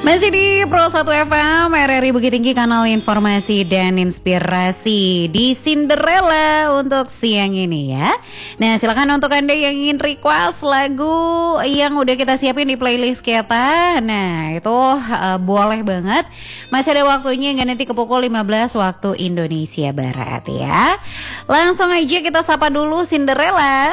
Masih di Pro 1 FM, RRI Bukit Tinggi, kanal informasi dan inspirasi di Cinderella untuk siang ini ya. Nah, silakan untuk Anda yang ingin request lagu yang udah kita siapin di playlist kita. Nah, itu boleh banget. Masih ada waktunya hingga nanti ke pukul 15 waktu Indonesia Barat ya. Langsung aja kita sapa dulu Cinderella.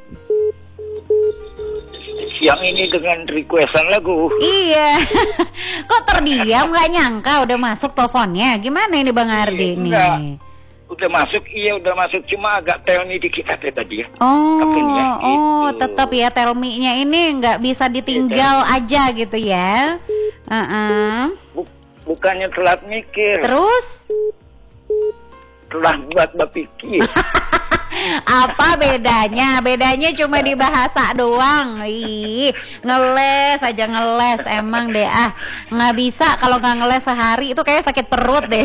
Yang ini dengan requestan lagu. Iya. Kok terdiam, gak nyangka udah masuk teleponnya. Gimana ini Bang Ardi nih? Udah masuk, udah masuk. Cuma agak tell me dikit aja tadi ya. Oh, tetap ya tell me-nya ini gak bisa ditinggal aja gitu ya. Bukannya telat mikir. Terus? Telat buat berpikir. Apa bedanya? Bedanya cuma di bahasa doang. Ih, ngeles aja ngeles emang deh nggak bisa kalau nggak ngeles sehari itu kayak sakit perut deh.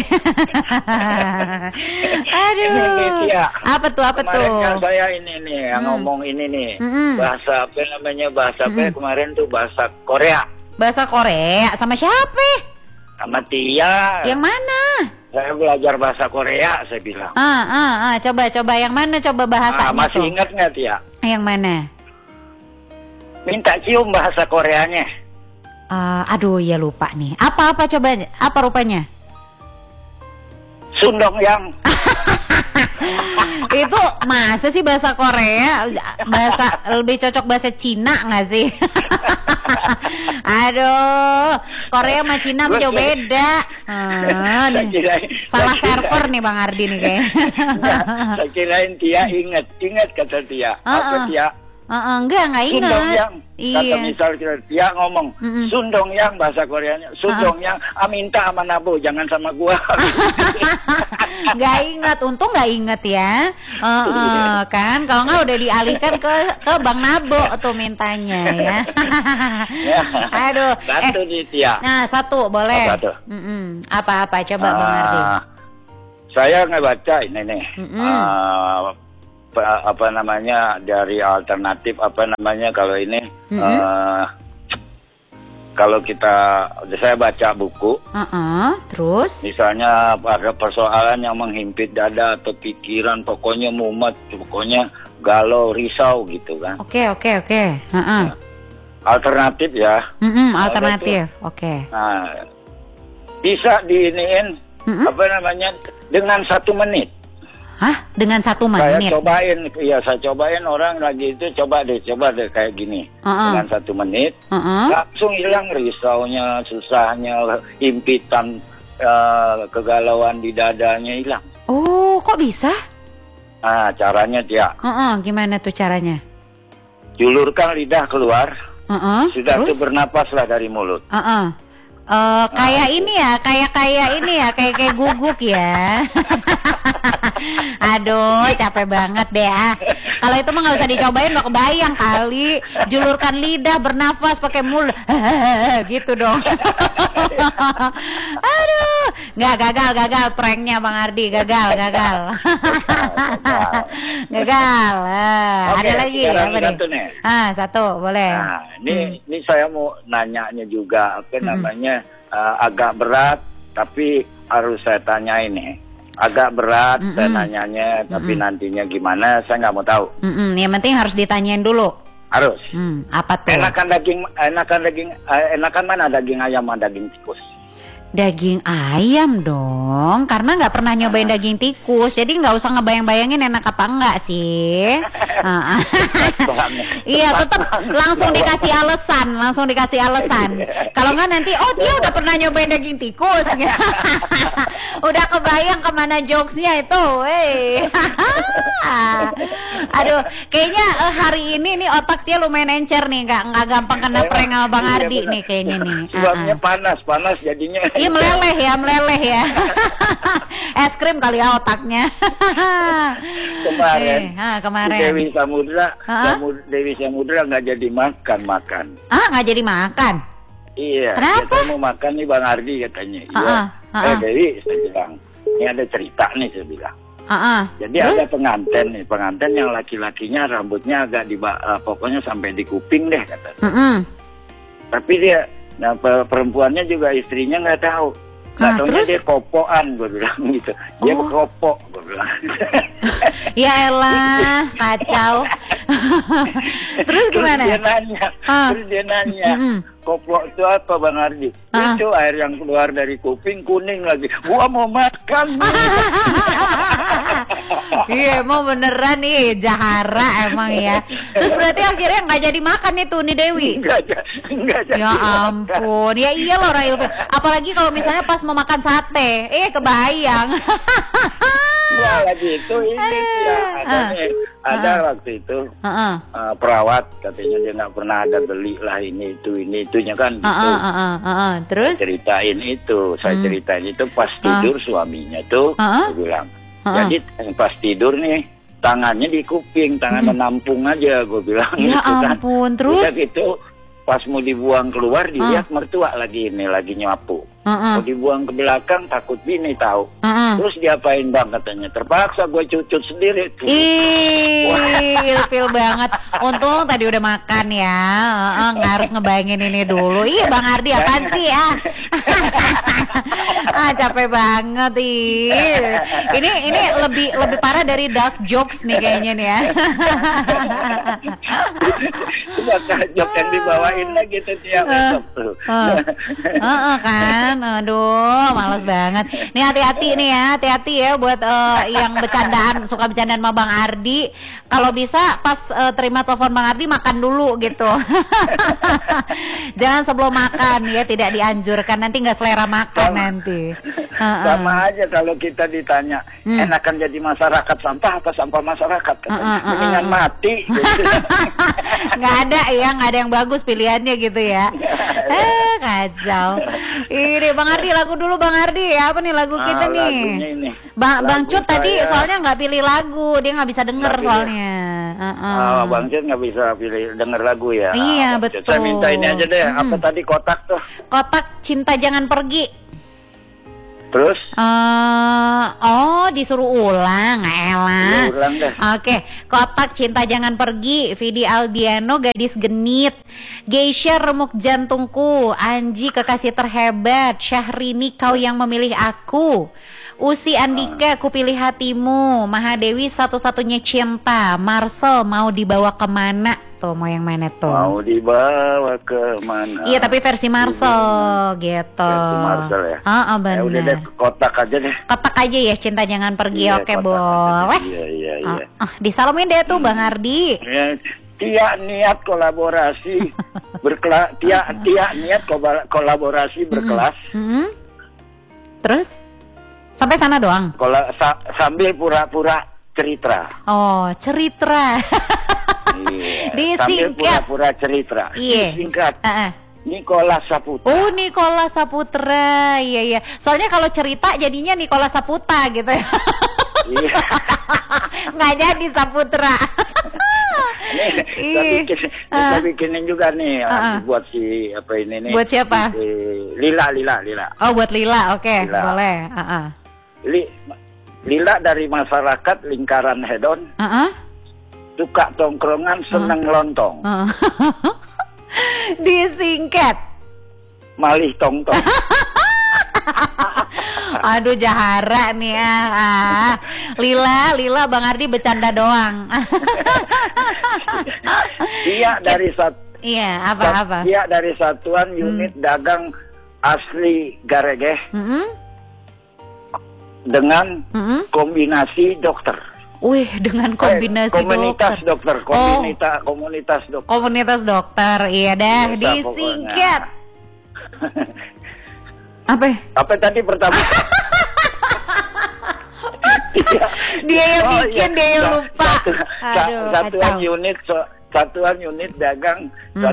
Aduh. Apa tuh? Kemarin saya ini nih yang ngomong ini nih. Bahasa apa namanya? Bahasa apa kemarin tuh bahasa Korea. Bahasa Korea sama siapa? Sama Tia. Yang mana? Saya belajar bahasa Korea, saya bilang. Coba yang mana coba bahasanya masih tuh? Ingat nggak Tia? Yang mana? Minta cium bahasa Koreanya. Aduh ya lupa nih. Apa coba? Apa rupanya? Sundong yang. Itu masa sih bahasa Korea? Bahasa lebih cocok bahasa Cina nggak sih? Aduh, Korea sama Cina jauh beda. Salah server nih Bang Ardi nih kayaknya. Saya kirain Tia ingat kata Tia. Apa Tia? Enggak ingat. Sundong yang. Iya. Kata misal Tia ngomong Sundong yang bahasa Koreanya. Sundong yang minta sama Nabo, jangan sama gua. Nggak ingat, untung nggak inget ya. Kan kalau nggak udah dialihkan ke Bang Nabo tuh mintanya ya. Aduh. Satu nih Tia. Nah satu boleh. Apa coba Bang Ardi? Saya ngebaca ini nih. Apa namanya dari alternatif apa namanya kalau ini kalau saya baca buku terus misalnya ada persoalan yang menghimpit dada atau pikiran pokoknya mumet pokoknya galau risau gitu kan. Oke. Alternatif ya. Alternatif. Oke. Nah, bisa diiniin apa namanya dengan 1 menit. Hah? Dengan 1 menit? Saya cobain orang lagi itu coba deh kayak gini. Dengan 1 menit, langsung hilang risaunya, susahnya, impitan, kegalauan di dadanya hilang. Oh, kok bisa? Caranya dia. Gimana tuh caranya? Julurkan lidah keluar, sudah tuh bernapaslah dari mulut. Kayak ini ya, kayak guguk ya. Aduh, capek banget deh Kalau itu mah nggak usah dicobain, udah kebayang kali. Julurkan lidah, bernafas pakai mulut, gitu dong. Aduh, nggak gagal pranknya Bang Ardi, gagal. Gagal. Ada lagi apa nih? Satu boleh. Nah, ini saya mau nanyanya juga apa namanya agak berat, tapi harus saya tanyain nih. Agak berat saya nanyanya, tapi nantinya gimana saya nggak mau tahu. Yang penting harus ditanyain dulu. Harus. Apa tuh? Enakan mana daging ayam sama daging tikus? Daging ayam dong, karena nggak pernah nyobain daging tikus, jadi nggak usah ngebayang-bayangin enak apa enggak sih. Iya, tetap langsung dikasih alasan. Kalau nggak nanti, dia udah pernah nyobain daging tikus. Udah kebayang kemana jokesnya itu, Aduh, kayaknya hari ini nih otak dia lumayan encer nih, nggak gampang kena prank sama Bang Ardi nih kayaknya nih. Sebabnya panas jadinya. Iya meleleh ya. Es krim kali ya otaknya. Kemarin. Dewi Samudra nggak jadi makan. Nggak jadi makan? Iya. Kenapa? Saya mau makan nih Bang Ardi katanya. Iya. Dewi saya bilang, ini ada cerita nih saya bilang. Jadi terus? Ada pengantin yang laki-lakinya rambutnya agak pokoknya sampai di kuping deh katanya. Tapi dia Nah perempuannya juga istrinya nggak tahu. Nggak taunya dia kopoan, gue bilang gitu. Dia kopok, gue bilang. Ya elah, kacau. Terus gimana? Terus dia nanya, kopok itu apa Bang Ardi? Itu air yang keluar dari kuping kuning lagi. Gua mau makan. Iya, mau beneran nih Jahara emang ya. Terus berarti akhirnya nggak jadi makan itu nih Dewi? Nggak jadi. Ya ampun, ya iya loh orang ilfil. Apalagi kalau misalnya pas mau makan sate, kebayang. Ya lagi itu ini ya ada waktu itu perawat katanya dia nggak pernah ada beli lah ini itunya kan gitu. Terus saya ceritain itu pas tidur suaminya tuh dia bilang. Jadi pas tidur nih tangannya di kuping, tangan menampung aja gue bilang. Ya gitu ampun, kan. terus? Udah gitu pas mau dibuang keluar dilihat mertua lagi nyapu. Mau dibuang ke belakang takut bini tahu. Terus diapain Bang katanya? Terpaksa gue cucut sendiri. Ilfil banget. Untung tadi udah makan ya. Nggak harus ngebayangin ini dulu. Iya Bang Ardi apaan sih ya? Capek banget Ini lebih parah dari dark jokes nih kayaknya nih ya. Dark jokes yang dibawain lagi tuh tiap besok tuh. Kan, aduh, males banget. Nih hati-hati ya buat yang suka bercandaan sama Bang Ardi. Kalau bisa pas terima telepon Bang Ardi makan dulu gitu. Jangan sebelum makan ya, tidak dianjurkan. Nanti nggak selera makan nanti. Sama aja kalau kita ditanya enakan jadi masyarakat sampah apa sampah masyarakat, mendingan mati. Gitu. Nggak ada yang bagus pilihannya gitu ya. Kacau. Ini Bang Ardi lagu dulu Bang Ardi ya, apa nih lagu kita nih? Ini. Bang Cut tadi soalnya nggak pilih lagu, dia nggak bisa denger soalnya. Bang Cut nggak bisa denger lagu ya. Iya betul. Saya minta ini aja deh, apa tadi kotak tuh? Kotak Cinta Jangan Pergi. Terus? Disuruh ulang, elah. Ulang deh. Oke, Kotak Cinta Jangan Pergi, Vidi Aldiano Gadis Genit, Geisha Remuk Jantungku, Anji Kekasih Terhebat, Syahrini Kau Yang Memilih Aku, Usi Andika Ku Pilih Hatimu, Mahadewi Satu-Satunya Cinta, Marcel Mau Dibawa Kemana. Tuh mau yang mana tuh? Mau dibawa kemana? Iya tapi versi Marcel gitu. Versi Marcel ya. Benar. Udah deh kotak aja deh. Kotak aja ya Cinta Jangan Pergi. Oke boleh. Iya. Disalamin deh tuh Bang Ardi. Ya, Tia niat kolaborasi niat kolaborasi berkelas. Terus sampai sana doang. Sambil pura-pura cerita. Cerita. Iya. Disingkat. Sambil pura-pura cerita. Iya. Disingkat. Nikola Saputra. Nikola Saputra. Iya. Soalnya kalau cerita jadinya Nikola Saputra gitu ya. Iya. Nggak jadi Saputra. Kita bikinin juga nih buat si apa ini nih. Buat siapa? Lila. Buat Lila. Oke, boleh. Lila dari masyarakat lingkaran hedon. Suka tongkrongan, seneng lontong. Disingkat Malih tongtong. Aduh Jahara nih Lila Bang Ardi bercanda doang. Dia dari apa? Dia dari Satuan Unit Dagang Asli Garegeh dengan kombinasi dokter. Dengan kombinasi komunitas dokter. Komunitas dokter, iya dah, disingkat. Apa tadi pertama? Dia yang bikin, dia yang lupa. Satuan unit dagang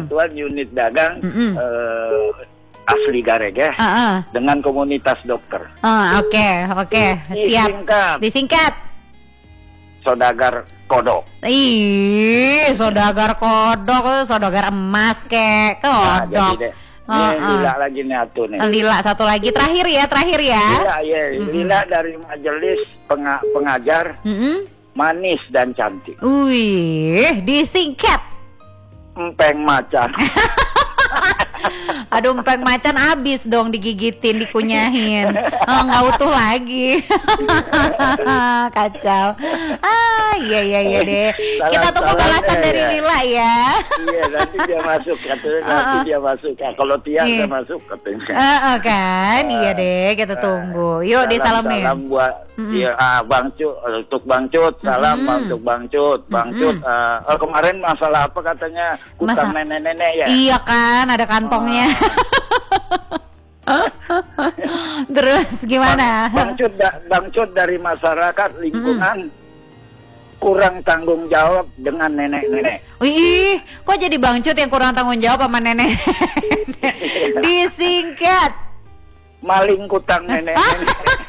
Asli Garegeh dengan komunitas dokter. Oke. Siap. Disingkat. Saudagar kodok. Saudagar kodok, saudagar emas kek, kodok. Lila lagi nih atuh nih. Lila satu lagi terakhir ya. Lila dari majelis pengajar manis dan cantik. Disingkat. Empeng macan. Aduh, empeng macan abis dong digigitin, dikunyahin. Oh, nggak utuh lagi. Kacau. Iya deh. Kita tunggu balasan dari Lila ya. Iya, nanti dia masuk katanya, nanti dia masuk. Nah, kalau Tia udah masuk katanya. Kan, iya deh, kita tunggu. Yuk disalamin. Salam buat Bang Cut, untuk Bang Cut, salam untuk Bang Cut. Bang Cut, kemarin masalah apa katanya? Utang nenek-nenek ya? Iya kan, ada kantongnya. Terus gimana? Bang Cut dari masyarakat lingkungan kurang tanggung jawab dengan nenek-nenek. Wih, kok jadi Bang Cut yang kurang tanggung jawab sama nenek? Disingkat. Maling kutang nenek-nenek.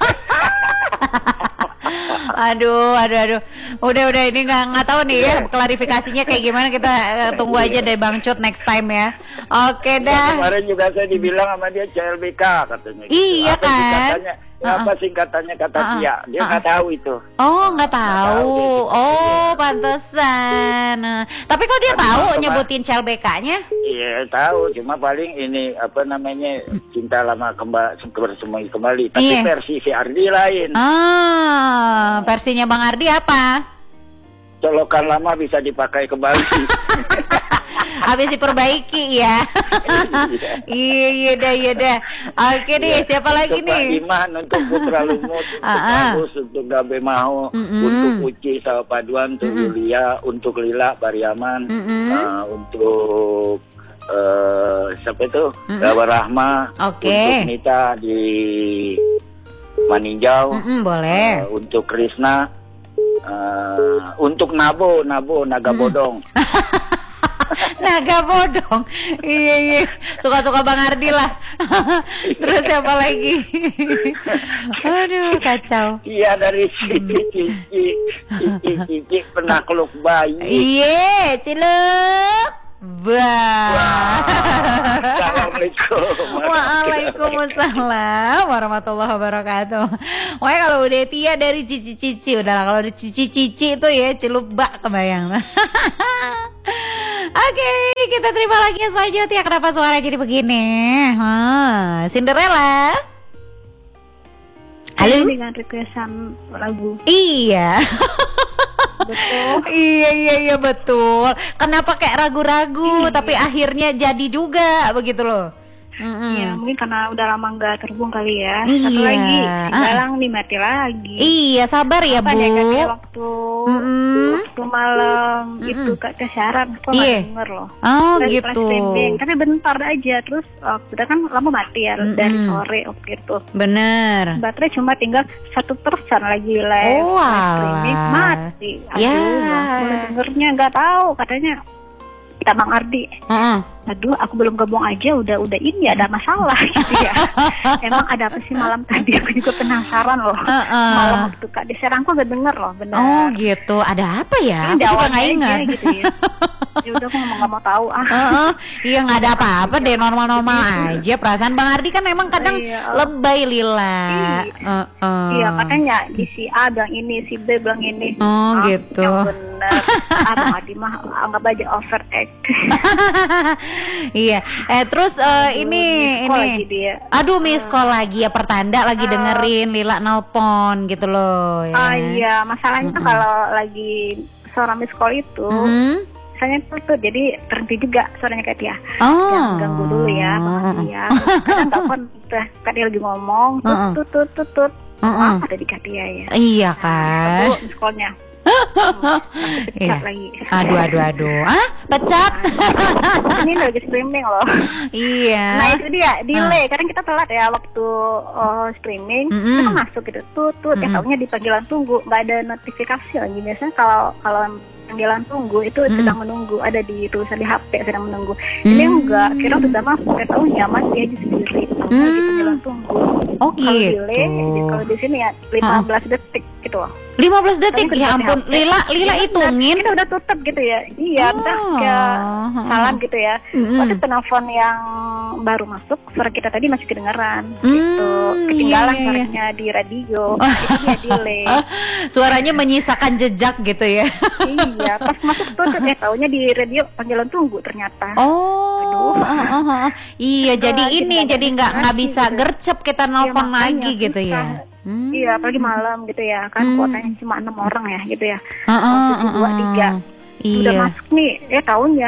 Aduh. Udah ini nggak tahu nih ya klarifikasinya kayak gimana, kita tunggu aja dari Bang Cut next time ya. Oke dah. Kemarin juga saya dibilang sama dia CLBK katanya. Gitu. Iya kan? Apa singkatannya kata Tia? Dia nggak tahu itu. Oh, nggak tahu. Oh, pantesan. Tapi kok dia tahu nyebutin CLBK-nya? Iya tahu, cuma paling ini apa namanya cinta lama kembali. Tapi versi si Ardi lain. Versinya Bang Ardi apa? Colokan lama bisa dipakai kembali. Habis diperbaiki ya. Iya dah. Oke deh, siapa lagi untuk nih? Pak Iman, untuk Putra Lumut, untuk Agus, untuk Gabe Maho, untuk Uci sama Paduan, untuk Yulia, untuk Lila Bariaman, untuk siapa itu? Gawa Rahma, untuk Nita di Maninjau, boleh. untuk Krisna, untuk Nabo Naga Bodong. Naga bodong. Iya. Suka-suka Bang Ardi lah. Terus siapa lagi? Aduh, kacau. Iya, dari Cici penakluk bayi. Iya, Ciluk. Assalamualaikum. Waalaikumsalam warahmatullahi wabarakatuh. Wah, kalau udah Tia dari cici-cici, udahlah. Kalau udah cici-cici itu ya Cilubak kebayang. Oke, kita terima lagi selanjutnya. Kenapa suara jadi begini? Cinderella. Halo. Dengan requestan lagu. Iya. Betul. Iya betul. Kenapa kayak ragu-ragu tapi akhirnya jadi juga begitu loh. Iya, mungkin karena udah lama nggak terbung kali ya. Satu lagi, galang nih mati lagi. Iya, sabar ya Bu. Waktu malam itu Kak siaran, kok nggak denger loh. Oh Flash gitu. Tapi bentar aja, terus udah kan lama mati ya dari sore waktu itu. Bener. Baterai cuma tinggal 1% lagi live streaming mati. Aduh, dengernya nggak tahu, katanya kita Bang Ardi. Aduh, aku belum gabung aja udah ini ada masalah gitu ya. Emang ada apa sih malam tadi? Aku juga penasaran loh. Malam waktu Kak Deserang aku gak denger loh, benar. Oh gitu, ada apa ya? Ini aku juga nggak ingat. Gitu ya. Ya udah aku nggak mau tahu Iya, nggak ada apa-apa deh, normal-normal aja. Perasaan Bang Ardi kan emang kadang lebay Lila. Iya, katanya di si A bilang ini, si B bilang ini. Oh gitu. Yang bener. Bang Ardi mah anggap aja overact. Iya. Terus ini. Aduh, miss call lagi ya, pertanda lagi dengerin Lila nelpon gitu loh ya. Iya, masalahnya kalau lagi suara miss call itu misalnya tuh jadi berhenti juga suaranya Kak Tia. Jangan ganggu dulu ya Bang Ardi ya. Kadang telepon Kak Tia lagi ngomong tut. Ada di Kak Tia ya. Iya kan. Satu miss call-nya. Lagi. Aduh. Pecat. Ini lagi streaming loh. Iya. Nah itu dia delay. Kadang kita telat ya waktu streaming. Kita masuk gitu tut. Ya taunya di panggilan tunggu. Nggak ada notifikasi lagi. Biasanya kalau panggilan tunggu itu sedang menunggu, ada di tulisan di HP sedang menunggu. Ini enggak, kira sudah masuk, saya tahu nyaman dia aja sendiri di panggilan tunggu. Oh gitu. Kalau di sini ya 15 detik kita gitu. 15 detik, ya ampun. Lila hitungin. Kita udah tutup gitu ya. Iya, udah kayak salam gitu ya. Waktu penelpon yang baru masuk, suara kita tadi masih kedengaran gitu. Ketinggalan suaranya di radio. Itu dia delay. Suaranya menyisakan jejak gitu ya. Iya, pas masuk tuh taunya di radio panggilan tunggu ternyata. Iya, jadi jadi nggak bisa gercep kita nelfon lagi gitu ya. Iya, apalagi malam gitu ya kan, kuotanya cuma 6 orang ya gitu ya. 2, 3 udah masuk nih, tahunnya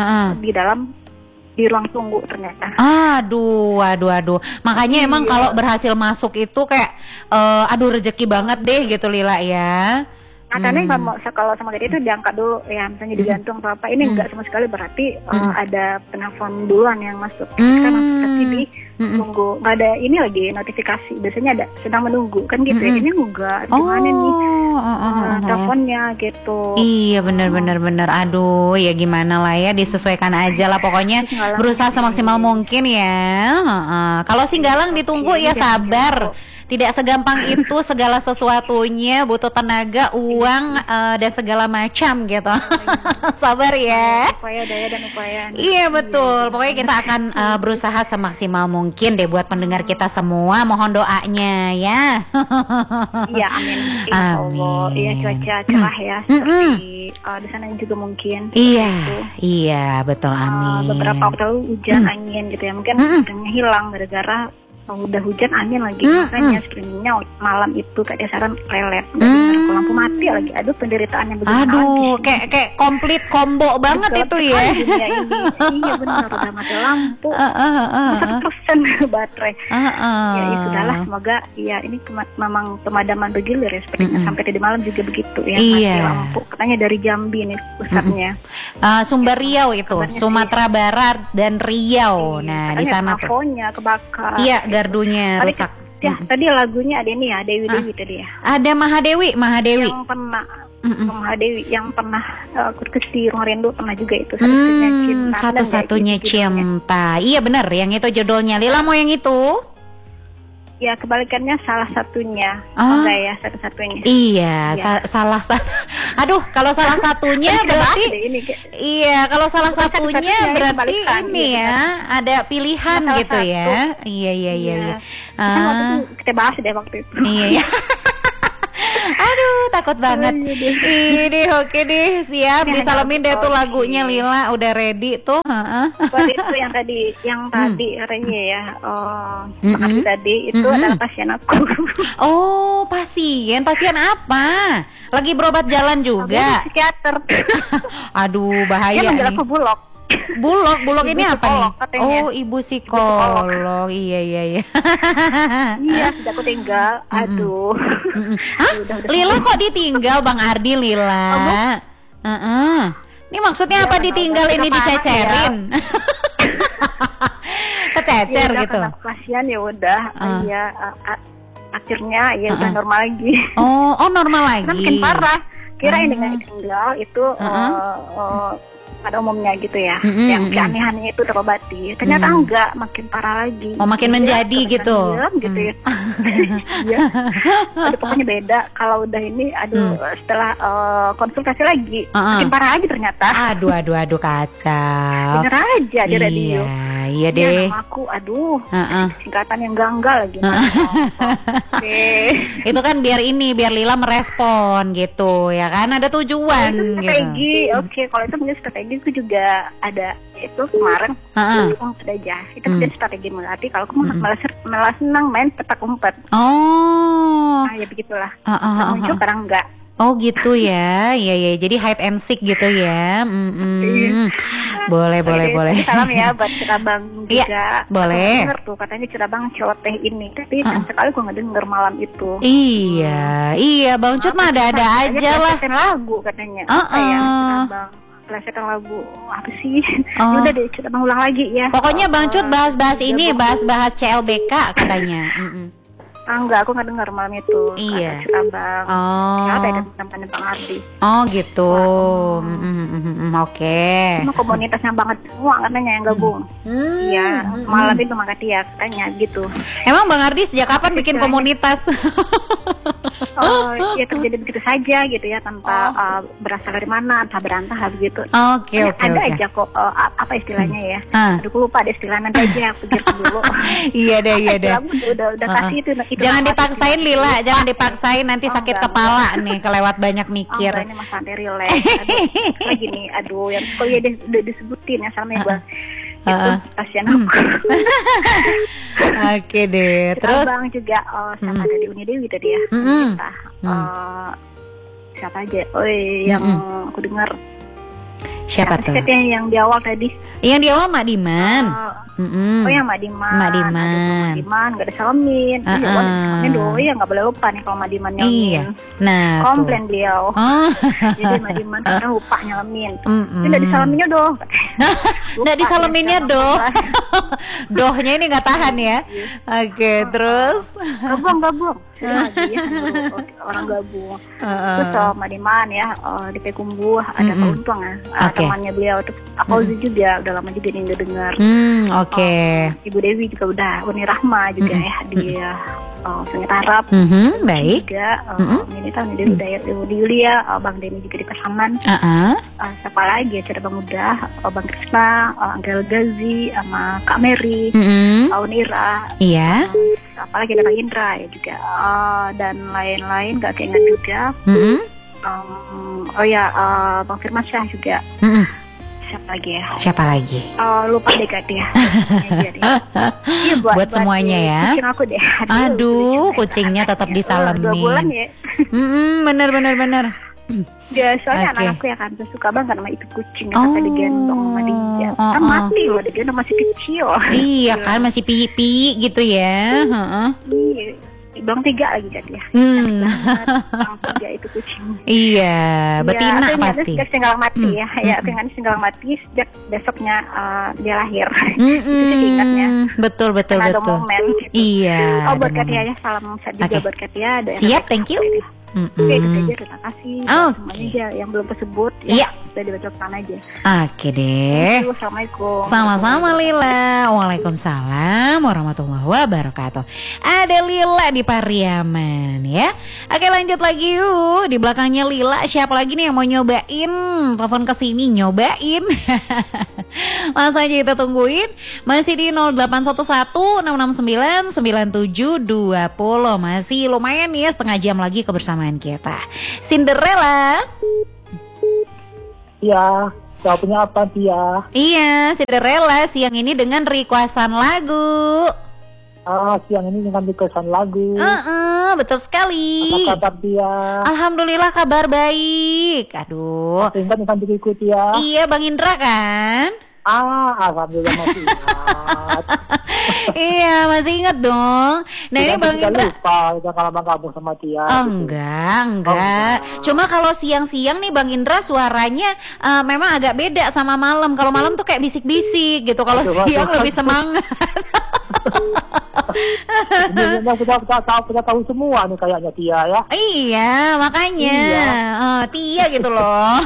di ruang tunggu ternyata. Aduh. Makanya emang kalau berhasil masuk itu kayak rezeki banget deh gitu Lila ya. Katanya kalau sama dia itu diangkat dulu ya, misalnya digantung atau apa. Ini enggak sama sekali, berarti ada penelpon duluan yang masuk. Kita masuk tunggu, nggak ada ini lagi notifikasi. Biasanya ada sedang menunggu kan gitu ya. Ini enggak, gimana nih teleponnya gitu. Iya benar. Aduh, ya gimana lah ya, disesuaikan aja lah pokoknya. Berusaha semaksimal mungkin ya. Kalau Singgalang ditunggu ya sabar. Tidak segampang itu, segala sesuatunya butuh tenaga, uang, dan segala macam gitu. Sabar ya. Upaya, daya dan upaya. Iya betul. Pokoknya kita akan berusaha semaksimal mungkin deh buat pendengar kita semua. Mohon doanya ya. Iya, amin. Amin. Iya, cuaca cerah ya. Seperti di sana juga mungkin. Iya, betul, amin. Beberapa waktu lalu hujan, angin gitu ya. Mungkin hujannya hilang gara-gara udah hujan, angin lagi. Makanya streamingnya malam itu kayak saran lelet, lampu mati lagi. Aduh, penderitaannya begitu. Aduh, kayak komplit combo banget itu ya. Iya benar, udah mati lampu 100% baterai. Ya sudahlah, semoga ya ini memang pemadaman bergilir ya, sepertinya sampai tadi malam juga begitu ya, mati lampu. Katanya dari Jambi nih pusatnya. Sumber Riau itu, Sumatera Barat dan Riau. Nah, di sana tuh teleponnya kebakar. Iya, gardunya rusak. Ya, tadi lagunya ada ini ya, Dewi tadi ya. Ada Mahadewi. Yang pernah Mahadewi yang pernah di Ruang Rindu pernah juga itu Satu-satunya cinta. Iya benar, yang itu judulnya. Lila mau yang itu? Ya kebalikannya salah satunya. Enggak ya, satu-satunya. Iya, salah satu. Aduh, kalau salah satunya berarti iya, kalau salah satunya berarti ini ya, ada pilihan gitu ya. Iya. Kita bahas deh waktu itu. Iya. Aduh, takut banget. Ini oke deh, siap. Disalamin deh tuh lagunya Lila, udah ready tuh. Itu yang tadi katanya ya. Tadi itu adalah pasien aku. Oh, pasien apa? Lagi berobat jalan juga. Psikiater. Aduh, bahaya nih. Aku Bulog ini apa nih? Katanya. Oh, ibu psikolog. Iya. Iya, sudah aku tinggal. Aduh. Lila kok ditinggal Bang Ardi, Lila? Ini maksudnya apa ditinggal, ini dicecerin? Kececer gitu. Kasihan ya udah. Iya, akhirnya ya udah normal lagi. Oh, normal lagi. Makin parah. Kirain dengan ditinggal itu pada umumnya gitu ya, yang keanehannya itu terobati. Ternyata enggak, makin parah lagi. Oh, makin menjadi gitu. Gitu ya. Iya. Aduh, pokoknya beda. Kalau udah ini, setelah konsultasi lagi, makin parah lagi ternyata. Aduh kacau. Bener aja di radio. Iya deh. Nama aku, singkatan yang enggak lagi. Itu kan biar Lila merespon gitu ya kan, ada tujuan gitu. Strategi, kalau itu mungkin strategi itu juga ada itu kemarin. Sudah aja. Itu mungkin strategi melatih. Kalau kamu malah senang main petak umpet. Oh. Ya begitulah. Muncul kadang enggak. Oh gitu ya, iya. Jadi hide and seek gitu ya. Boleh. Salam ya buat Cirabang juga. Iya, boleh. Denger tuh katanya Cirabang celoteh ini, tapi sekali gue nggak denger malam itu. Iya, Bang Cut mah ada aja lah. Lagu katanya. Cirabang. Pelesetan lagu apa sih? Udah deh, Cirabang ulang lagi ya. Pokoknya Bang Cut bahas ini, bahas CLBK katanya. Enggak, aku nggak dengar malam itu. Iya. Cirabang. Apa ya teman-teman Bang Ardi? Oh gitu. Oke. Cuma komunitasnya banget semua katanya yang gabung. Iya. Malam itu makanya dia katanya gitu. Emang Bang Ardi sejak kapan bikin komunitas? Ya terjadi begitu saja gitu ya, tanpa berasal dari mana, entah berantah begitu. Ada aja kok apa istilahnya ya. Aduh, aku lupa ada istilah, nanti aja aku pikir dulu. Iya deh. Udah kasih itu. Jangan dipaksain Lila, jangan dipaksain, nanti sakit kepala nih kelewat banyak mikir. Ini Mas Ante relax. Lagi nih, aduh yang ya udah disebutin ya sama Bang. Itu pasien aku. Oke deh. Terus Abang juga siapa tadi Uni Dewi tadi ya. Siapa aja? Yang aku dengar. Siapa tuh? Yang di awal tadi. Yang di awal Mak Diman. Yang Mak Diman. Nggak ada salamin. Salamin dong. Ya nggak boleh lupa nih kalau Mak Diman nyalamin. Iya. Nah, komplain beliau. Jadi Mak Diman kadang lupa nyalamin. Nggak disalaminnya doh. Nggak disalaminnya doh. Dohnya ini nggak tahan ya. Oke, terus gabung. Lagi ya, orang gabung. Terus Mak Diman ya di Pekumbu ada Keuntung ya. Temannya beliau tuh Akauzi juga udah lama juga nih dengar. Ibu Dewi juga udah, Uni Rahma juga ya di Sungai Tarap. Baik. Juga ini tahun Dewi udah ya, Ibu Yulia, Bang Deni juga di Pasaman. Siapa lagi? Ada Bang Udah, Bang Krisna, Angel Gazi, sama Kak Mary, Unira. Iya. Apalagi ada Bang Indra ya juga, dan lain-lain gak keinget juga. Bang Firman Syah juga. Siapa lagi? Lupa deh Kak dia. Iya, buat semuanya ya. Kucing aku deh. Aduh, kucingnya tetap disalamin. 2 bulan ya. Bener. Ya, soalnya anak-anakku ya kan suka banget sama itu kucing, kata digendong sama dia. Kan mati loh, digendong masih kecil. Iya kan, masih pipi gitu ya. Iya. Bang 3 lagi kan ya. Bang 3 itu kucing. Iya, betina pasti. Sejak tinggal mati ya. Ya, dengan tinggal mati sejak besoknya dia lahir. Itu ingatnya. Betul. Ada momen gitu. Iya. Buat Katia ya, salam juga buat Katia. Siap, thank you. Oke, itu saja, terima kasih. Semuanya aja yang belum tersebut ya, sudah dibacakan aja. Oke deh. Assalamualaikum. Sama-sama Lila. Waalaikumsalam warahmatullahi wabarakatuh. Ada Lila di Pariaman ya. Oke, lanjut lagi yuk. Di belakangnya Lila, siapa lagi nih yang mau nyobain? Telepon ke sini nyobain. Langsung aja kita tungguin. Masih di 0811 669 9720. Masih lumayan nih ya, setengah jam lagi kebersamaan kita. Cinderella. Iya, jawabnya apa dia? Iya, Cinderella siang ini dengan requestan lagu. Siang ini dengan requestan lagu. Betul sekali. Apa kabar dia? Alhamdulillah kabar baik. Aduh. Ingat dengan diriku dia. Iya, Bang Indra kan? Alhamdulillah masih ingat. Iya, masih ingat dong. Nah, ini Bang Indra lupa kalau Bang gabung sama dia. Enggak. Cuma kalau siang-siang nih Bang Indra suaranya memang agak beda sama malam. Kalau malam tuh kayak bisik-bisik gitu. Kalau siang lebih semangat. Kita tahu semua nih kayaknya Tia ya. Iya, makanya Tia gitu loh.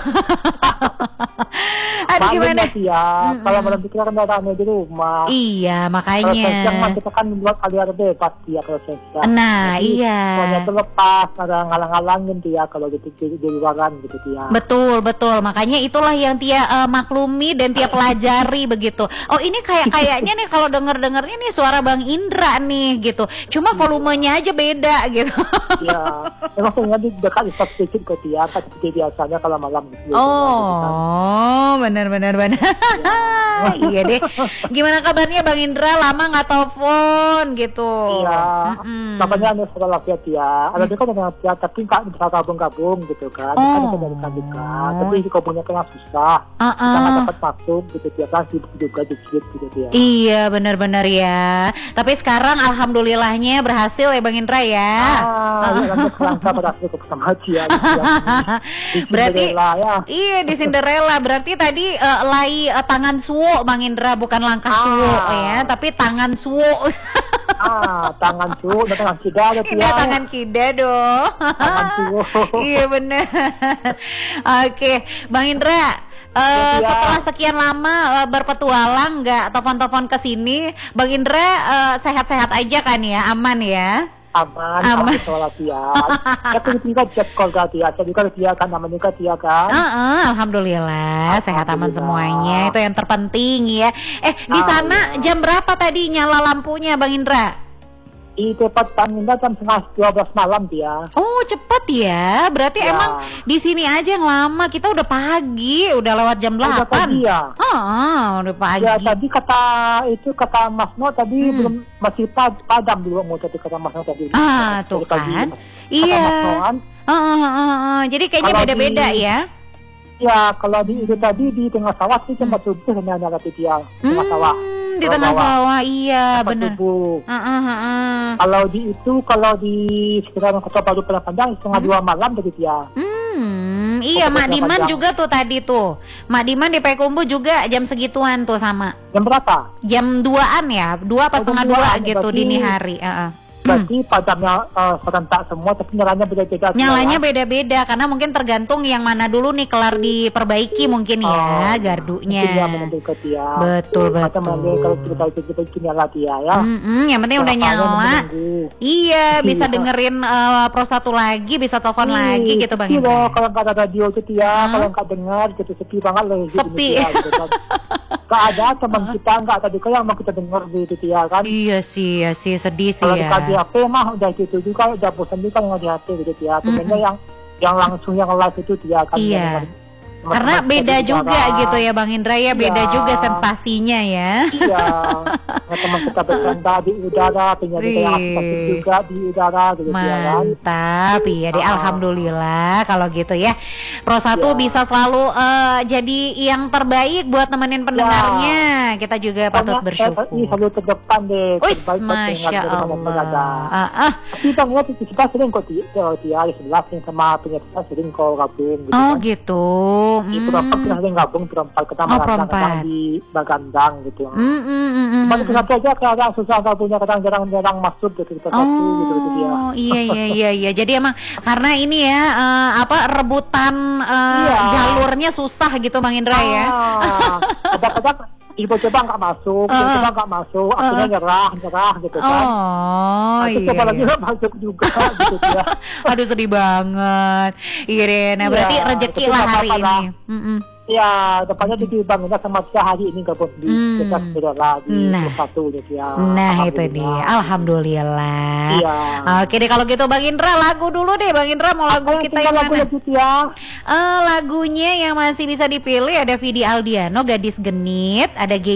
Aduh, gimana Tia? Kalau malam kita kan rame di rumah. Iya, makanya. Kalau kita kan buat aliran bebas Tia kalau siang. Nah, jadi, iya. Soalnya terlepas, ada ngalang-ngalangin Tia kalau gitu di luaran gitu Tia. Betul. Makanya itulah yang Tia maklumi dan Tia pelajari begitu. Oh, ini kayaknya nih kalau dengernya nih suara Bang Indra nih gitu. Cuma volumenya aja beda gitu. Iya. Maksudnya di dekat sedikit ke Tia, kan seperti biasanya kalau malam gitu. Benar. Iya deh. Gimana kabarnya Bang Indra? Lama nggak telepon gitu. Iya. Makanya ada sekolah Fiat ya. Ada dia kan dengan Fiat tapi nggak bisa gabung gitu kan. Kan itu dari kandidat. Tapi di komunya kan susah. Kita nggak dapat masuk gitu dia kan sibuk juga dikit gitu dia. Iya benar ya. Tapi sekarang alhamdulillahnya berhasil ya Bang Indra ya. Langkah berhasil bersama dia. Berarti iya di Cinderella. Berarti tadi tangan suwo Bang Indra, bukan langkah suwo ya, tapi tangan suwo. Tangan suwo, tangan kida ada Ini tangan kida dong. Tangan suwo. Iya benar. Oke, Bang Indra. Setelah sekian lama berpetualang nggak telepon-telepon ke sini, Bang Indra sehat-sehat aja kan ya, aman ya? aman. Sholat dia. Tapi juga cek keluarga dia. Jadi kalau dia kan namanya dia kan. Alhamdulillah sehat aman semuanya. Itu yang terpenting ya. Di sana jam berapa tadi nyala lampunya Bang Indra? Di tempat Bang Indra jam 11:30 malam dia. Oh cepet ya. Berarti emang di sini aja yang lama. Kita udah pagi, udah lewat jam 8. Udah pagi ya. Udah pagi. Ya tadi kata Mas No tadi belum masih padam dulu mau tadi kata Mas No tadi. Tuh kan. Iya. Jadi kayaknya beda-beda ya. Ya kalau di itu tadi di tengah sawah sih cuma subuh hanya kata dia tengah sawah. Di tengah sawah iya benar. Kalau di sekitaran Kota Baru Panjang setengah 2 malam tadi dia. Iya Mak Diman juga tuh tadi tuh. Mak Diman di Payakumbuh juga jam segituan tuh sama. Jam berapa? Jam 2-an ya, 2 pas setengah 2 gitu dini hari. Berarti padamnya serentak semua tapi nyalanya beda-beda. Nyalanya beda-beda karena mungkin tergantung yang mana dulu nih kelar diperbaiki mungkin ya gardunya. Betul. Kalau kita nyala dia ya. Yang penting udah nyala. Iya bisa dengerin Pro 1 lagi, bisa telepon lagi gitu Bang Indra. Kalau nggak ada radio gitu ya, kalau nggak dengar gitu sepi banget loh. Sepi. Nggak ada teman kita nggak ada juga yang mau kita dengar gitu ya kan. Iya sih sedih sih ya. Di HP mah udah gitu juga, udah bosan juga yang di HP gitu ya. Sebenarnya yang langsung yang live itu dia kan. Iya. Karena beda juga gitu ya Bang Indra ya, beda juga sensasinya ya. Iya. Teman kita bercanda di udara, penyanyi yang aktif juga di udara gitu. Mantap ya, alhamdulillah kalau gitu ya. Pro 1 bisa selalu jadi yang terbaik buat nemenin pendengarnya. Kita juga patut bersyukur. Ini selalu terdepan deh. Masya Allah. Tapi Bang ya kita sering kok dia sebelah sama penyanyi sering kok gabung gitu. Oh gitu. Itu berempat kita sering gabung berempat kita kadang di Bagandang gitu. Cuma kita aja kadang susah gabungnya, kadang jarang masuk gitu kita gitu dia. Iya. Jadi emang karena ini ya rebutan jalurnya susah gitu Bang Indra ya. Kadang-kadang coba nggak masuk, akhirnya nyerah gitu kan. Coba lagi nggak masuk juga gitu ya. Aduh sedih banget. Irena, berarti rezeki lah hari ini. Ya, depannya di Bang Indra sama dia hari ini gabung di kita segera di satu gitu ya. Nah itu dia, alhamdulillah. Iya. Oke deh kalau gitu Bang Indra, lagu dulu deh Bang Indra, mau lagu kita yang mana? Lagunya yang masih bisa dipilih ada Vidi Aldiano, Gadis Genit, ada